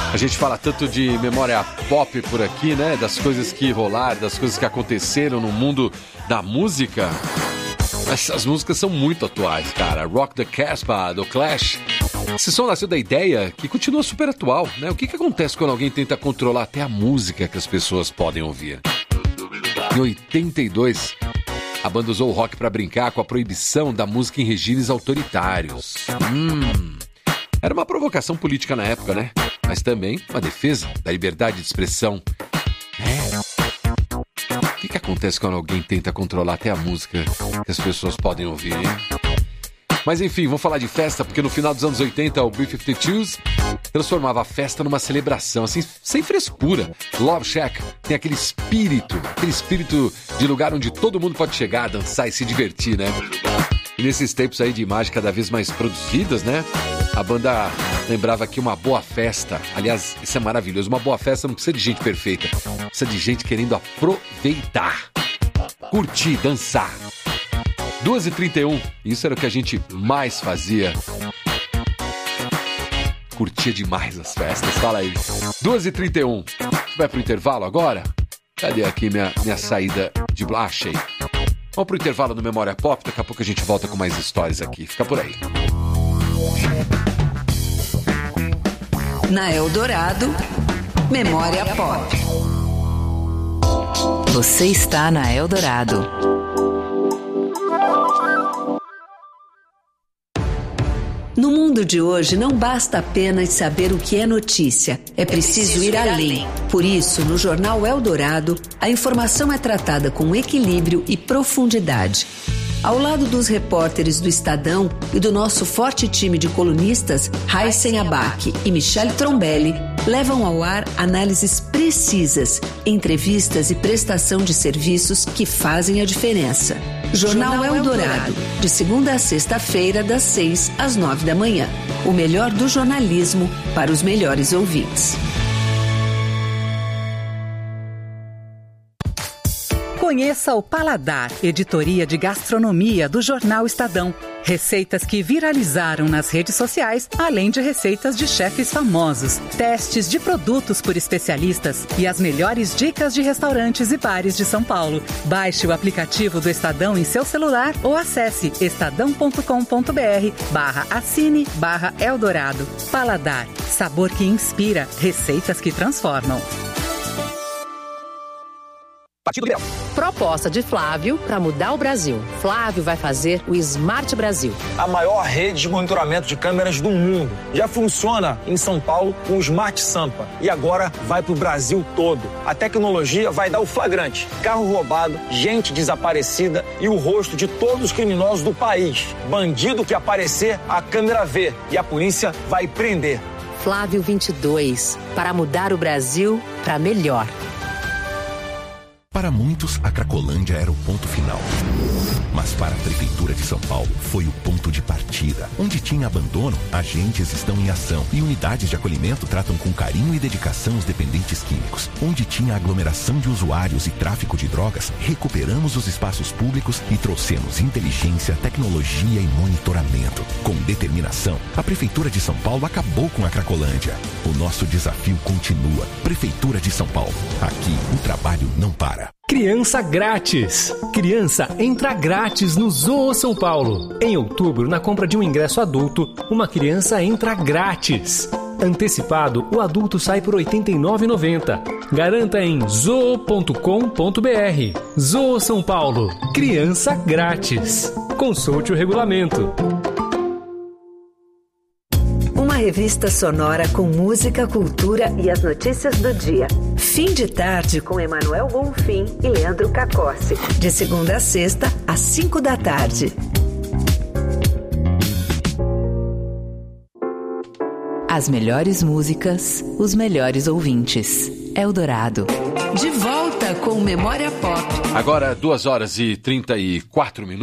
A gente fala tanto de memória pop por aqui, né? Das coisas que rolaram, das coisas que aconteceram no mundo da música. Essas músicas são muito atuais, cara. Rock the Casbah, do Clash. Esse som nasceu da ideia que continua super atual, né? O que acontece quando alguém tenta controlar até a música que as pessoas podem ouvir? Em 82, a banda usou o rock para brincar com a proibição da música em regimes autoritários. Era uma provocação política na época, né? Mas também uma defesa da liberdade de expressão. O que acontece quando alguém tenta controlar até a música que as pessoas podem ouvir, hein? Mas enfim, vamos falar de festa, porque no final dos anos 80, o B-52s transformava a festa numa celebração, assim, sem frescura. Love Shack tem aquele espírito de lugar onde todo mundo pode chegar, dançar e se divertir, né? E nesses tempos aí de imagem cada vez mais produzidas, né? A banda lembrava que uma boa festa, aliás, isso é maravilhoso, uma boa festa não precisa de gente perfeita, precisa de gente querendo aproveitar, curtir, dançar. 2h31, isso era o que a gente mais fazia. Curtia demais as festas, fala aí. 2h31, vai pro intervalo agora? Cadê aqui minha saída de achei. Vamos pro intervalo no Memória Pop, daqui a pouco a gente volta com mais histórias aqui. Fica por aí. Na Eldorado, Memória Pop. Você está na Eldorado. No mundo de hoje, não basta apenas saber o que é notícia. É preciso ir além. Por isso, no Jornal Eldorado, a informação é tratada com equilíbrio e profundidade. Ao lado dos repórteres do Estadão e do nosso forte time de colunistas, Raíssen Abac e Michele Trombelli, levam ao ar análises precisas, entrevistas e prestação de serviços que fazem a diferença. Jornal Eldorado, de segunda a sexta-feira, das 6 às 9 da manhã. O melhor do jornalismo para os melhores ouvintes. Conheça o Paladar, editoria de gastronomia do Jornal Estadão. Receitas que viralizaram nas redes sociais, além de receitas de chefes famosos, testes de produtos por especialistas e as melhores dicas de restaurantes e bares de São Paulo. Baixe o aplicativo do Estadão em seu celular ou acesse estadão.com.br/assine/Eldorado. Paladar, sabor que inspira, receitas que transformam. Partido Liberal. Proposta de Flávio para mudar o Brasil. Flávio vai fazer o Smart Brasil. A maior rede de monitoramento de câmeras do mundo. Já funciona em São Paulo com o Smart Sampa. E agora vai para o Brasil todo. A tecnologia vai dar o flagrante. Carro roubado, gente desaparecida e o rosto de todos os criminosos do país. Bandido que aparecer, a câmera vê. E a polícia vai prender. Flávio 22. Para mudar o Brasil para melhor. Para muitos, a Cracolândia era o ponto final. Mas para a Prefeitura de São Paulo, foi o ponto de partida. Onde tinha abandono, agentes estão em ação e unidades de acolhimento tratam com carinho e dedicação os dependentes químicos. Onde tinha aglomeração de usuários e tráfico de drogas, recuperamos os espaços públicos e trouxemos inteligência, tecnologia e monitoramento. Com determinação, a Prefeitura de São Paulo acabou com a Cracolândia. O nosso desafio continua. Prefeitura de São Paulo. Aqui, o trabalho não para. Criança grátis. Criança entra grátis no Zoo São Paulo. Em outubro, na compra de um ingresso adulto, uma criança entra grátis. Antecipado, o adulto sai por R$ 89,90. Garanta em zoo.com.br. Zoo São Paulo. Criança grátis. Consulte o regulamento. Uma revista sonora com música, cultura e as notícias do dia. Fim de tarde com Emanuel Bonfim e Leandro Cacossi. De segunda a sexta, às 5 da tarde. As melhores músicas, os melhores ouvintes. Eldorado. De volta com Memória Pop. Agora 2h34.